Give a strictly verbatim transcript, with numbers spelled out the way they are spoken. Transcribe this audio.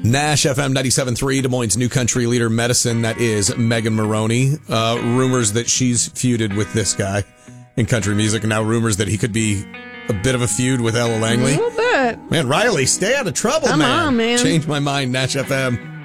Nash F M ninety-seven point three, Des Moines' new country leader, Medicine. That is Megan Maroney. Uh, rumors that she's feuded with this guy in country music, and now rumors that he could be a bit of a feud with Ella Langley. A little bit. Man, Riley, stay out of trouble, Come man. on, man. Change my mind, Nash F M.